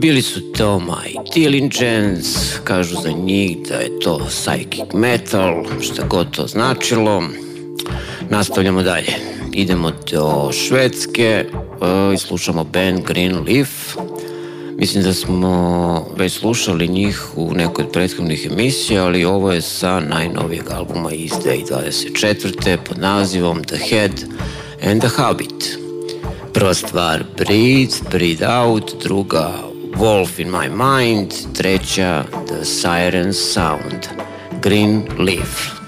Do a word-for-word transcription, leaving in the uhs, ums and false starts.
Bili su Toma i Diligence, kažu za njih da je to psychic metal, što god to značilo. Nastavljamo dalje. Idemo do Švedske uh, i slušamo band Greenleaf. Mislim da smo već slušali njih u nekoj od prethodnih emisija, ali ovo je sa najnovijeg albuma iz dvije tisuće dvadeset četvrte pod nazivom The Head and the Habit. Prva stvar Breathe, Breathe Out, druga Wolf in My Mind, treća The Siren Sound. Greenleaf.